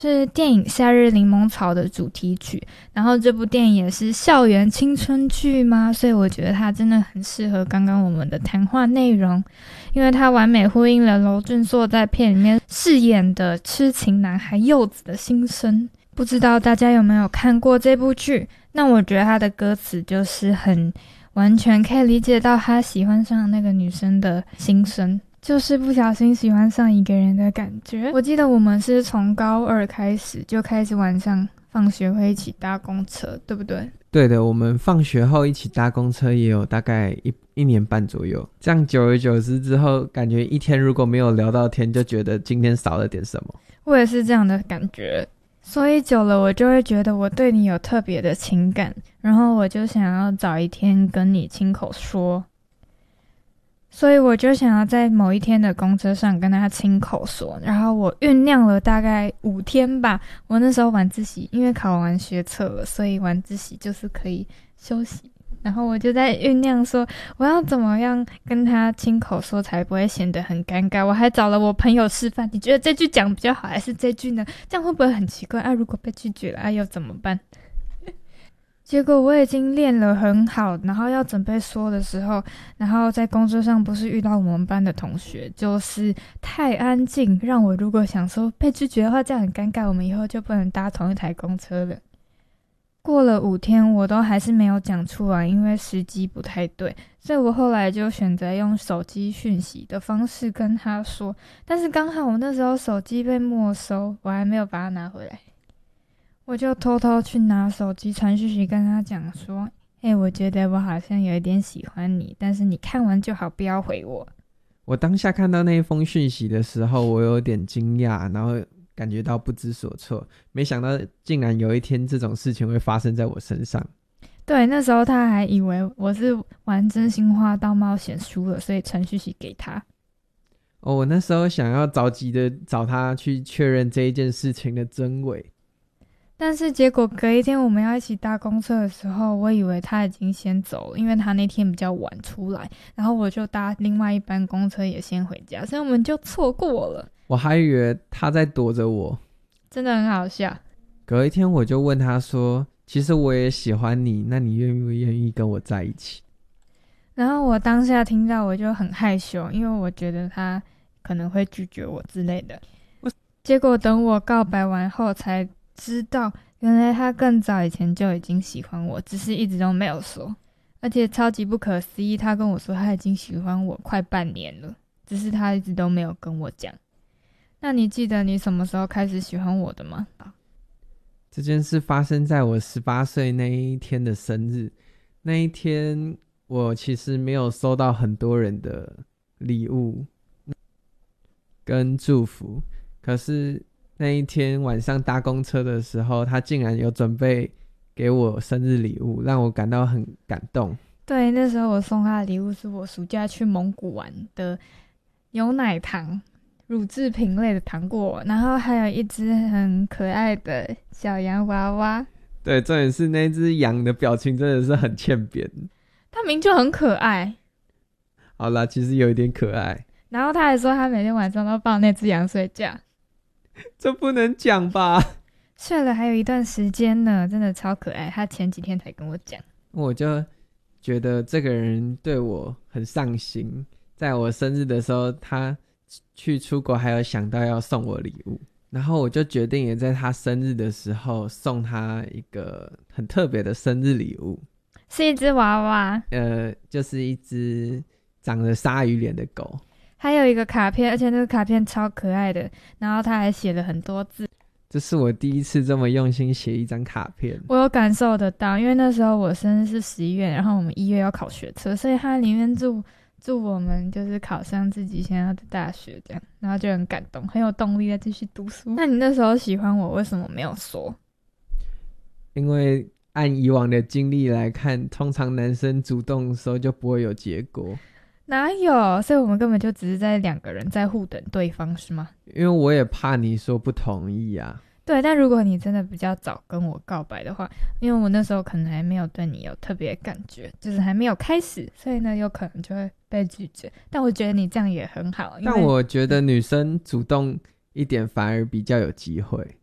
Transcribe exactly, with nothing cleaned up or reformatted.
是电影《夏日柠檬草》的主题曲，然后这部电影也是校园青春剧嘛，所以我觉得它真的很适合刚刚我们的谈话内容，因为它完美呼应了娄俊硕在片里面饰演的痴情男孩柚子的心声。不知道大家有没有看过这部剧？那我觉得他的歌词就是很完全可以理解到他喜欢上那个女生的心声，就是不小心喜欢上一个人的感觉。我记得我们是从高二开始就开始晚上放学会一起搭公车，对不对？ 对的，我们放学后一起搭公车也有大概一一年半左右。这样久而久之之后，感觉一天如果没有聊到天，就觉得今天少了点什么。 我也是这样的感觉，所以久了我就会觉得我对你有特别的情感，然后我就想要找一天跟你亲口说。所以我就想要在某一天的公车上跟他亲口说，然后我酝酿了大概五天吧。我那时候晚自习，因为考完学测了，所以晚自习就是可以休息，然后我就在酝酿说我要怎么样跟他亲口说才不会显得很尴尬。我还找了我朋友示范，你觉得这句讲比较好还是这句呢？这样会不会很奇怪啊？如果被拒绝了啊，又怎么办？结果我已经练了很好，然后要准备说的时候，然后在公车上不是遇到我们班的同学，就是太安静，让我如果想说被拒绝的话，这样很尴尬，我们以后就不能搭同一台公车了。过了五天，我都还是没有讲出来，因为时机不太对，所以我后来就选择用手机讯息的方式跟他说，但是刚好我那时候手机被没收，我还没有把它拿回来。我就偷偷去拿手机传讯息跟他讲说，欸，我觉得我好像有一点喜欢你，但是你看完就好，不要回我。 我当下看到那一封讯息的时候，我有点惊讶，然后感觉到不知所措，没想到竟然有一天这种事情会发生在我身上。 对，那时候他还以为我是玩真心话大冒险输了，所以传讯息给他。 哦，我那时候想要着急的找他去确认这一件事情的真伪， 但是结果隔一天我们要一起搭公车的时候，我以为他已经先走了，因为他那天比较晚出来，然后我就搭另外一班公车也先回家，所以我们就错过了。 我还以为他在躲着我， 真的很好笑。 隔一天我就问他说，其实我也喜欢你，那你愿不愿意跟我在一起？ 然后我当下听到我就很害羞，因为我觉得他可能会拒绝我之类的。结果等我告白完后才知道，原来他更早以前就已经喜欢我，只是一直都没有说。而且超级不可思议，他跟我说他已经喜欢我快半年了，只是他一直都没有跟我讲。那你记得你什么时候开始喜欢我的吗？ 这件事发生在我十八岁那一天的生日。那一天我其实没有收到很多人的礼物跟祝福，可是那一天晚上搭公车的时候，他竟然有准备给我生日礼物，让我感到很感动。 对，那时候我送他的礼物是我暑假去蒙古玩的有奶糖乳制品类的糖果，然后还有一只很可爱的小洋娃娃。 对，重点是那只羊的表情真的是很欠扁， 它明明就很可爱。 好啦，其实有一点可爱。 然后他还说他每天晚上都抱那只羊睡觉。 这不能讲吧？ 睡了还有一段时间呢，真的超可爱。他前几天才跟我讲。 我就觉得这个人对我很上心，在我生日的时候他去出国还有想到要送我礼物，然后我就决定也在他生日的时候送他一个很特别的生日礼物， 是一只娃娃， 呃，就是一只长着鲨鱼脸的狗， 还有一个卡片，而且那个卡片超可爱的，然后他还写了很多字。 这是我第一次这么用心写一张卡片， 我有感受得到，因为那时候我生日是十一月，然后我们一月要考学测，所以他里面祝祝我们就是考上自己想要的大学这样，然后就很感动，很有动力再继续读书。那你那时候喜欢我，为什么没有说？ 因为按以往的经历来看，通常男生主动的时候就不会有结果。 哪有？所以我们根本就只是在两个人在互等对方，是吗？ 因为我也怕你说不同意啊。 对，但如果你真的比较早跟我告白的话，因为我那时候可能还没有对你有特别感觉，就是还没有开始，所以呢有可能就会被拒绝。但我觉得你这样也很好。因为但我觉得女生主动一点反而比较有机会。